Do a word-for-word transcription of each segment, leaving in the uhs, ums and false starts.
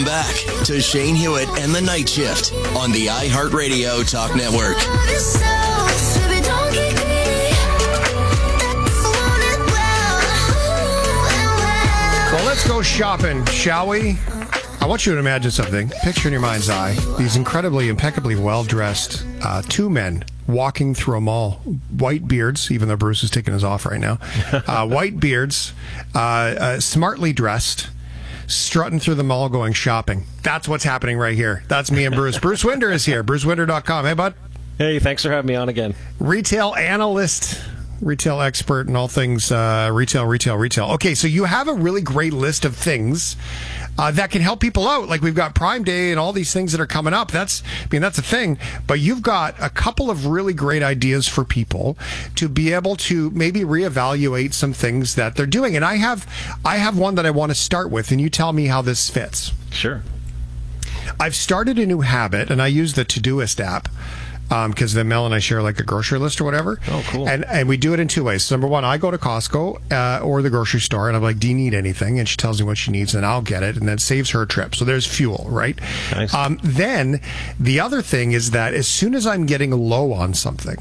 Back to Shane Hewitt and the Night Shift on the iHeartRadio Talk Network. Well, let's go shopping, shall we? I want you to imagine something. Picture in your mind's eye these incredibly, impeccably well-dressed uh, two men walking through a mall. White beards, even though Bruce is taking his off right now. Uh, white beards, uh, uh, smartly dressed, strutting through the mall going shopping. That's what's happening right here. That's me and Bruce. Bruce Winder is here. bruce winder dot com. Hey, bud. Hey, thanks for having me on again. Retail analyst, retail expert in all things uh, retail, retail, retail. Okay, so you have a really great list of things uh, that can help people out. Like we've got Prime Day and all these things that are coming up. That's, I mean, that's a thing. But you've got a couple of really great ideas for people to be able to maybe reevaluate some things that they're doing. And I have, I have one that I want to start with, and you tell me how this fits. Sure. I've started a new habit, and I use the Todoist app. Because um, then Mel and I share like a grocery list or whatever. Oh, cool. And and we do it in two ways. So number one, I go to Costco uh, or the grocery store, and I'm like, do you need anything? And she tells me what she needs, and I'll get it, and then it saves her a trip. So there's fuel, right? Nice. Um, then the other thing is that as soon as I'm getting low on something,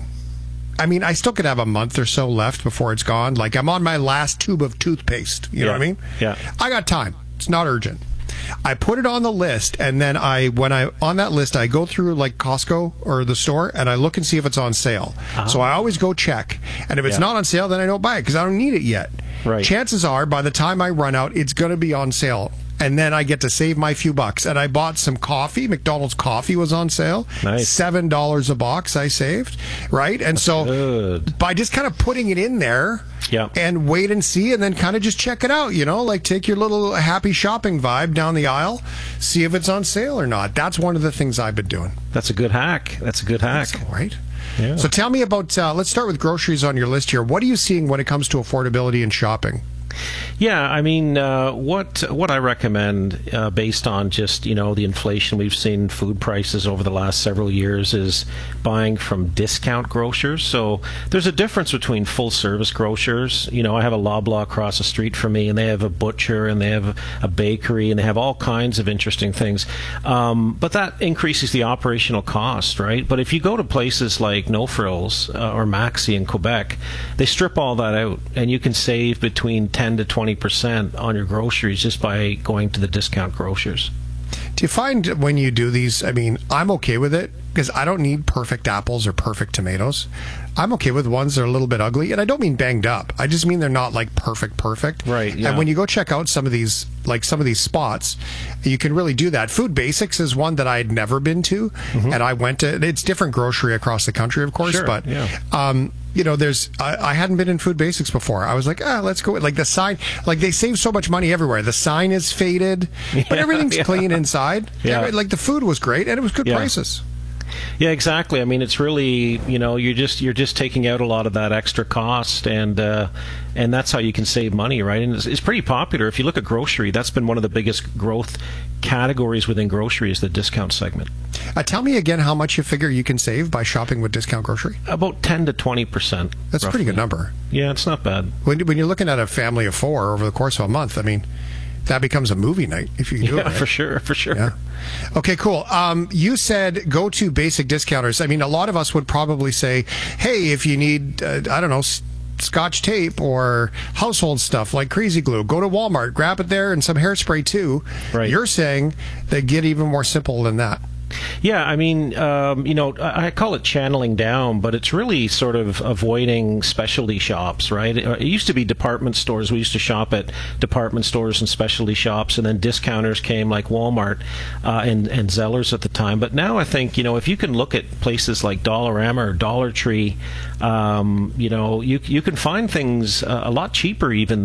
I mean, I still could have a month or so left before it's gone. Like I'm on my last tube of toothpaste. You yeah. know what I mean? Yeah. I got time. It's not urgent. I put it on the list, and then I, when I on that list, I go through like Costco or the store, and I look and see if it's on sale. Uh-huh. So I always go check, and if it's yeah. not on sale, then I don't buy it because I don't need it yet. Right. Chances are, by the time I run out, it's going to be on sale. And then I get to save my few bucks. And I bought some coffee. McDonald's coffee was on sale. Nice. seven dollars a box I saved, right? And That's so good. By just kind of putting it in there yeah. and wait and see, and then kind of just check it out, you know? Like take your little happy shopping vibe down the aisle, see if it's on sale or not. That's one of the things I've been doing. That's a good hack. That's a good hack. So, right? Yeah. So tell me about, uh, let's start with groceries on your list here. What are you seeing when it comes to affordability and shopping? Yeah, I mean, uh, what what I recommend, uh, based on just you know the inflation we've seen in food prices over the last several years, is buying from discount grocers. So there's a difference between full service grocers. You know, I have a Loblaw across the street from me, and they have a butcher, and they have a bakery, and they have all kinds of interesting things. Um, but that increases the operational cost, right? But if you go to places like No Frills uh, or Maxi in Quebec, they strip all that out, and you can save between ten to twenty percent on your groceries just by going to the discount grocers. Do you find when you do these, I mean, I'm okay with it because I don't need perfect apples or perfect tomatoes. I'm okay with ones that are a little bit ugly, and I don't mean banged up. I just mean they're not like perfect, perfect. Right. Yeah. And when you go check out some of these, like some of these spots, you can really do that. Food Basics is one that I had never been to, mm-hmm. and I went to. It's different grocery across the country, of course, sure, but yeah. um, you know, there's. I, I hadn't been in Food Basics before. I was like, ah, let's go. Like the sign, like they save so much money everywhere. The sign is faded, yeah, but everything's yeah. clean inside. Yeah. Like the food was great, and it was good yeah. prices. Yeah, exactly. I mean, it's really, you know, you're just you're just taking out a lot of that extra cost, and uh, and that's how you can save money, right? And it's, it's pretty popular. If you look at grocery, that's been one of the biggest growth categories within grocery is the discount segment. Uh, tell me again how much you figure you can save by shopping with discount grocery. About ten to twenty percent. That's roughly. A pretty good number. Yeah, it's not bad. When when you're looking at a family of four over the course of a month, I mean, that becomes a movie night if you can do yeah, it. Right? for sure, for sure. Yeah. Okay, cool. Um, you said go to basic discounters. I mean, a lot of us would probably say, hey, if you need, uh, I don't know, s- Scotch tape or household stuff like Crazy Glue, go to Walmart, grab it there, and some hairspray too. Right. You're saying they get even more simple than that. Yeah, I mean, um, you know, I call it channeling down, but it's really sort of avoiding specialty shops, right? It used to be department stores. We used to shop at department stores and specialty shops, and then discounters came like Walmart uh, and, and Zellers at the time. But now I think, you know, if you can look at places like Dollarama or Dollar Tree, um, you know, you, you can find things uh, a lot cheaper even